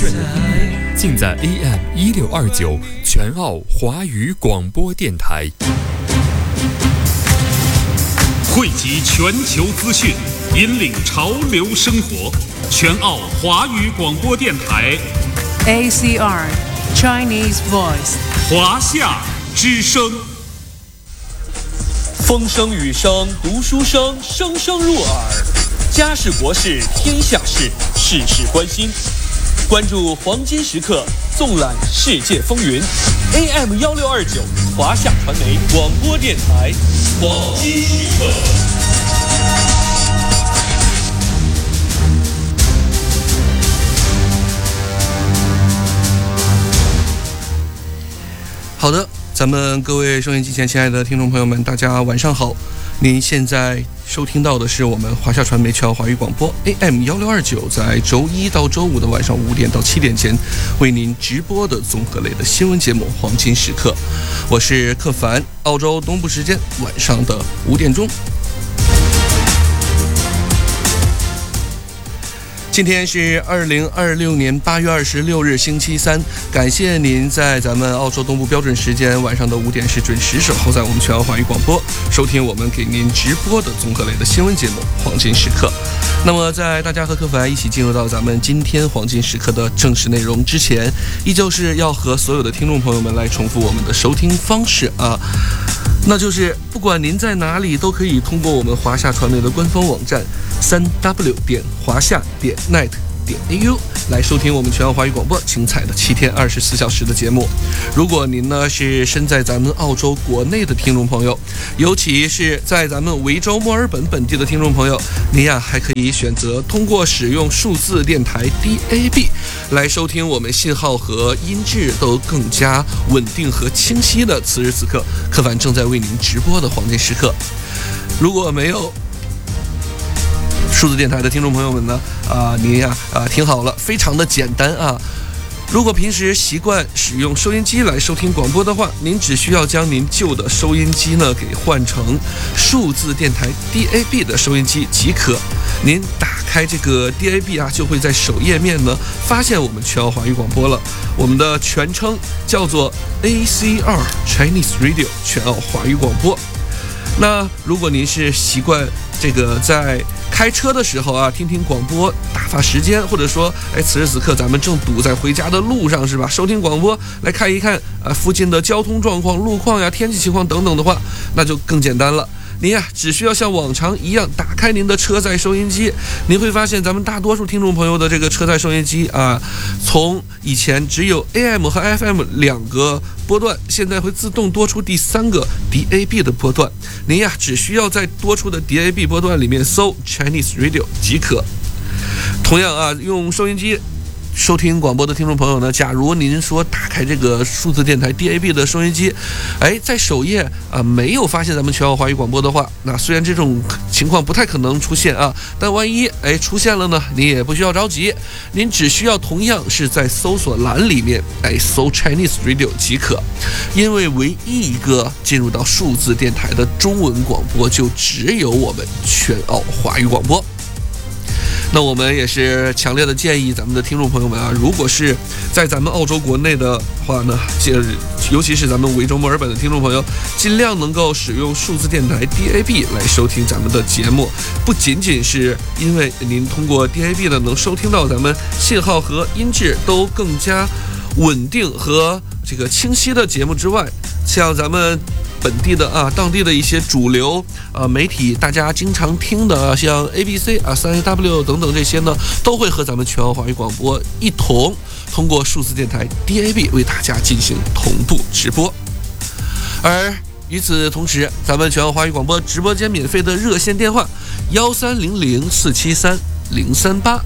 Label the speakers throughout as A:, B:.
A: 尽在 AM1629全澳华语广播电台。
B: 汇集全球资讯，引领潮流生活。全澳华语广播电台
C: ACR Chinese Voice
B: 华夏之声。风声雨声读书声，声声入耳。家事国事天下事，事事关心。关注黄金时刻，纵览世界风云。AM1629华夏传媒广播电台黄金时刻。
D: 好的，咱们各位收音机前亲爱的听众朋友们，大家晚上好。您现在收听到的是我们华夏传媒全澳华语广播 AM1629，在周一到周五的晚上5点到7点前为您直播的综合类的新闻节目黄金时刻。我是克凡，澳洲东部时间晚上的5点钟。今天是2026年8月26日星期三，感谢您在咱们澳洲东部标准时间晚上的5点时准时守候在我们全澳华语广播，收听我们给您直播的综合类的新闻节目黄金时刻。那么在大家和克凡一起进入到咱们今天黄金时刻的正式内容之前，依旧是要和所有的听众朋友们来重复我们的收听方式啊，那就是不管您在哪里，都可以通过我们华夏传媒的官方网站3w 点华夏点 net点 au 来收听我们全澳华语广播精彩的7天24小时的节目。如果您呢是身在咱们澳洲国内的听众朋友，尤其是在咱们维州墨尔本本地的听众朋友，您呀还可以选择通过使用数字电台 DAB 来收听我们信号和音质都更加稳定和清晰的此时此刻克凡正在为您直播的黄金时刻。如果没有数字电台的听众朋友们呢，您呀听好了，非常的简单啊。如果平时习惯使用收音机来收听广播的话，您只需要将您旧的收音机呢给换成数字电台 DAB 的收音机即可。您打开这个 DAB 啊，就会在首页面呢发现我们全澳华语广播了。我们的全称叫做 ACR Chinese Radio 全澳华语广播。那如果您是习惯这个在开车的时候啊，听听广播打发时间，或者说此时此刻咱们正堵在回家的路上是吧，收听广播来看一看附近的交通状况、路况呀、天气情况等等的话，那就更简单了。您呀只需要像往常一样打开您的车载收音机，您会发现咱们大多数听众朋友的这个车载收音机啊，从以前只有 AM 和 FM 2个波段，现在会自动多出第3个 DAB 的波段。您呀只需要在多出的 DAB 波段里面搜 Chinese Radio 即可。同样啊，用收音机收听广播的听众朋友呢，假如您说打开这个数字电台 DAB 的收音机，在首页没有发现咱们全澳华语广播的话，那虽然这种情况不太可能出现啊，但万一出现了呢，您也不需要着急，您只需要同样是在搜索栏里面搜 Chinese Radio 即可。因为唯一一个进入到数字电台的中文广播就只有我们全澳华语广播。那我们也是强烈的建议咱们的听众朋友们啊，如果是在咱们澳洲国内的话呢，尤其是咱们维州墨尔本的听众朋友，尽量能够使用数字电台 DAB 来收听咱们的节目。不仅仅是因为您通过 DAB 呢能收听到咱们信号和音质都更加稳定和这个清晰的节目之外，像咱们本地的当地的一些主流媒体大家经常听的像 ABC 3AW 等等这些呢，都会和咱们全澳华语广播一同通过数字电台 DAB 为大家进行同步直播。而与此同时，咱们全澳华语广播直播间免费的热线电话1300473038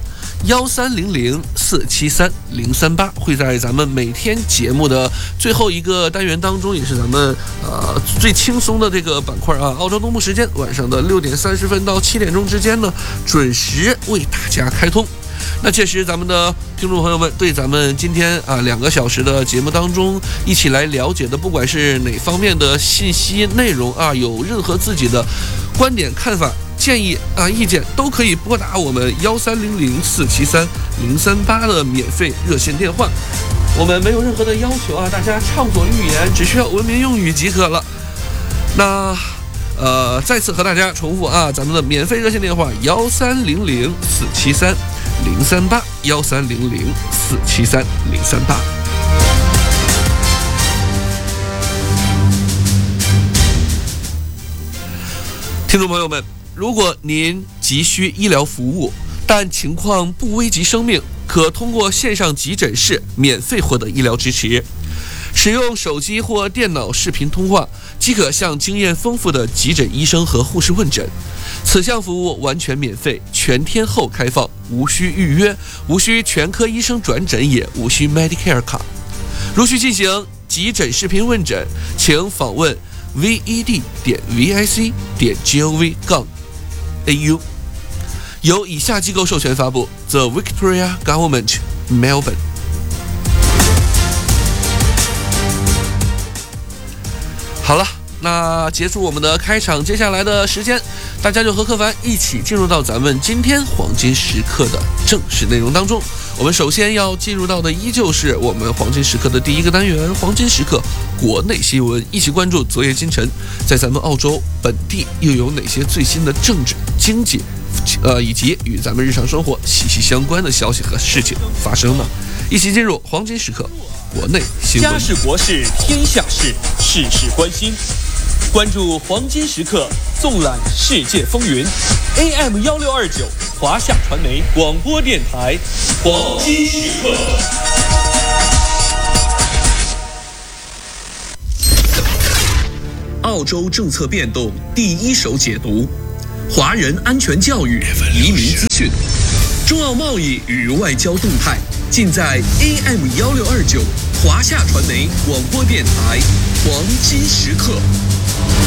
D: 1300473038会在咱们每天节目的最后一个单元当中，也是咱们最轻松的这个板块啊，澳洲东部时间晚上的6点30分到7点钟之间呢，准时为大家开通。那届时咱们的听众朋友们对咱们今天2个小时的节目当中一起来了解的，不管是哪方面的信息内容有任何自己的观点看法， 建议意见都可以拨打我们1300473038的免费热线电话。我们没有任何的要求大家畅所欲言，只需要文明用语即可了。那再次和大家重复咱们的免费热线电话1300473038，1300473038。听众朋友们，如果您急需医疗服务，但情况不危及生命，可通过线上急诊室免费获得医疗支持。使用手机或电脑视频通话，即可向经验丰富的急诊医生和护士问诊。此项服务完全免费，全天候开放，无需预约，无需全科医生转诊，也无需 Medicare 卡。如需进行急诊视频问诊，请访问ved.vic.gov.au。由以下机构授权发布 ：The Victoria Government, Melbourne。好了，那结束我们的开场，接下来的时间，大家就和柯凡一起进入到咱们今天黄金时刻的正式内容当中。我们首先要进入到的依旧是我们黄金时刻的第一个单元——黄金时刻国内新闻，一起关注昨夜今晨在咱们澳洲本地又有哪些最新的政治、经济，以及与咱们日常生活息息相关的消息和事情发生呢？一起进入黄金时刻国内新闻。
B: 家事国事天下事，事事关心。关注黄金时刻，纵览世界风云。AM1629，华夏传媒广播电台，黄金时刻。澳洲政策变动第一手解读，华人安全教育、移民资讯，中澳贸易与外交动态，尽在 AM1629 华夏传媒广播电台黄金时刻。